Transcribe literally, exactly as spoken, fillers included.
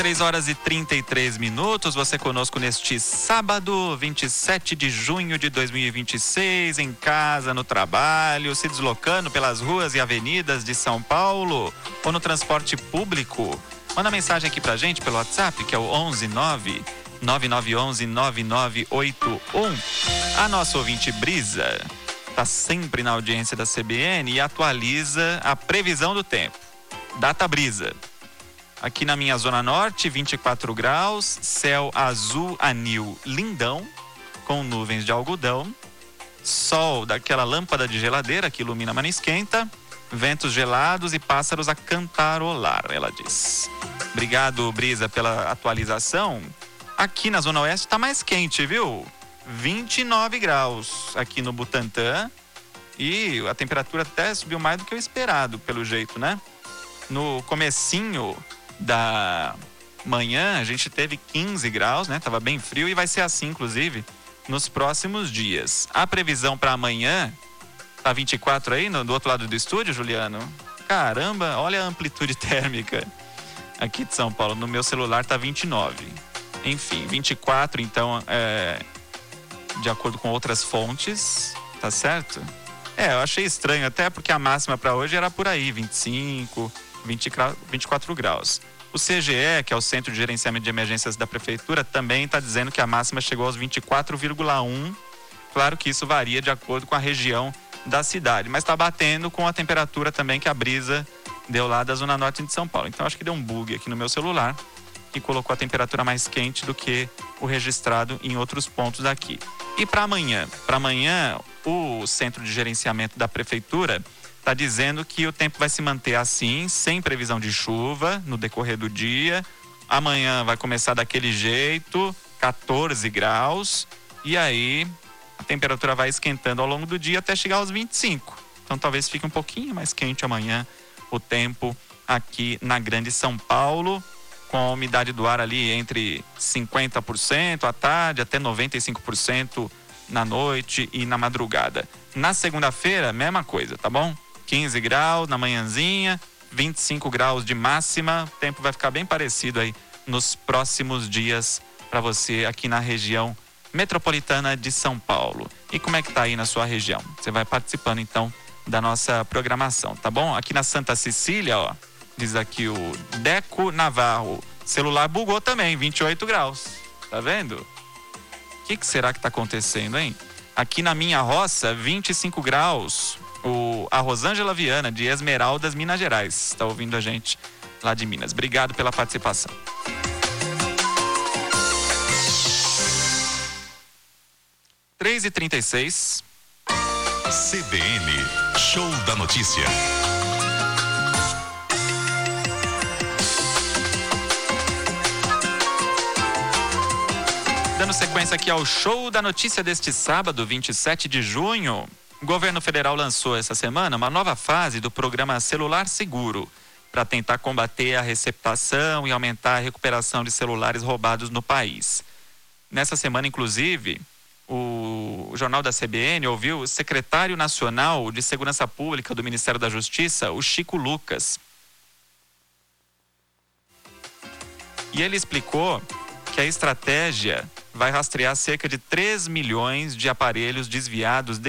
três horas e trinta e três minutos, você conosco neste sábado, vinte e sete de junho de dois mil e vinte e seis, em casa, no trabalho, se deslocando pelas ruas e avenidas de São Paulo ou no transporte público. Manda mensagem aqui pra gente pelo WhatsApp, que é o onze nove nove nove um um nove nove oito um. A nossa ouvinte Brisa está sempre na audiência da C B N e atualiza a previsão do tempo. Data Brisa. Aqui na minha zona norte, vinte e quatro graus, céu azul anil lindão, com nuvens de algodão, sol daquela lâmpada de geladeira que ilumina, mas não esquenta, ventos gelados e pássaros a cantarolar, ela diz. Obrigado, Brisa, pela atualização. Aqui na zona oeste está mais quente, viu? vinte e nove graus aqui no Butantã e a temperatura até subiu mais do que o esperado, pelo jeito, né? No comecinho da manhã a gente teve quinze graus, né? Tava bem frio e vai ser assim, inclusive, nos próximos dias. A previsão para amanhã tá vinte e quatro aí, no, do outro lado do estúdio, Juliano? Caramba, olha a amplitude térmica aqui de São Paulo. No meu celular tá vinte e nove. Enfim, vinte e quatro, então, é, de acordo com outras fontes, tá certo? É, eu achei estranho, até porque a máxima para hoje era por aí, vinte e cinco, vinte e quatro graus. O C G E, que é o Centro de Gerenciamento de Emergências da Prefeitura, também está dizendo que a máxima chegou aos vinte e quatro vírgula um. Claro que isso varia de acordo com a região da cidade, mas está batendo com a temperatura também que a Brisa deu lá da Zona Norte de São Paulo. Então acho que deu um bug aqui no meu celular e colocou a temperatura mais quente do que o registrado em outros pontos daqui. E para amanhã? Para amanhã, o Centro de Gerenciamento da Prefeitura está dizendo que o tempo vai se manter assim, sem previsão de chuva no decorrer do dia. Amanhã vai começar daquele jeito, quatorze graus, e aí a temperatura vai esquentando ao longo do dia até chegar aos vinte e cinco. Então talvez fique um pouquinho mais quente amanhã o tempo aqui na Grande São Paulo, com a umidade do ar ali entre cinquenta por cento à tarde até noventa e cinco por cento na noite e na madrugada. Na segunda-feira, mesma coisa, tá bom? quinze graus na manhãzinha, vinte e cinco graus de máxima. O tempo vai ficar bem parecido aí nos próximos dias para você aqui na região metropolitana de São Paulo. E como é que tá aí na sua região? Você vai participando então da nossa programação, tá bom? Aqui na Santa Cecília, ó, diz aqui o Deco Navarro, celular bugou também, vinte e oito graus. Tá vendo? O que, que será que tá acontecendo, hein? Aqui na minha roça, vinte e cinco graus. O, a Rosângela Viana, de Esmeraldas, Minas Gerais, está ouvindo a gente lá de Minas. Obrigado pela participação. três e trinta e seis. C B N, Show da Notícia. Dando sequência aqui ao Show da Notícia deste sábado, vinte e sete de junho. O governo federal lançou essa semana uma nova fase do programa Celular Seguro para tentar combater a receptação e aumentar a recuperação de celulares roubados no país. Nessa semana, inclusive, o Jornal da C B N ouviu o secretário nacional de Segurança Pública do Ministério da Justiça, o Chico Lucas. E ele explicou que a estratégia vai rastrear cerca de três milhões de aparelhos desviados